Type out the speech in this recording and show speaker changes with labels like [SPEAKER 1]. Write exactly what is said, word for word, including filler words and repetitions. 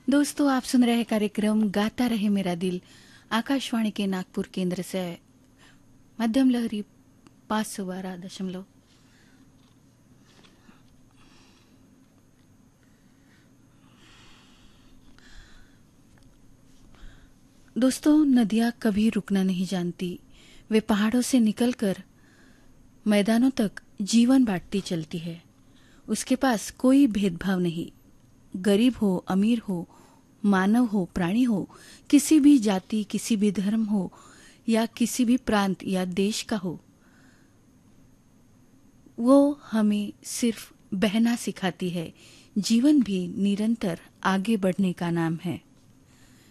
[SPEAKER 1] दोस्तों, आप सुन रहे कार्यक्रम गाता रहे मेरा दिल आकाशवाणी के नागपुर केंद्र से मध्यम लहरी पाँच सौ बारह दशमलव। दोस्तों, नदियां कभी रुकना नहीं जानती। वे पहाड़ों से निकलकर मैदानों तक जीवन बांटती चलती है। उसके पास कोई भेदभाव नहीं। गरीब हो, अमीर हो, मानव हो, प्राणी हो, किसी भी जाति, किसी भी धर्म हो या किसी भी प्रांत या देश का हो, वो हमें सिर्फ बहना सिखाती है। जीवन भी निरंतर आगे बढ़ने का नाम है।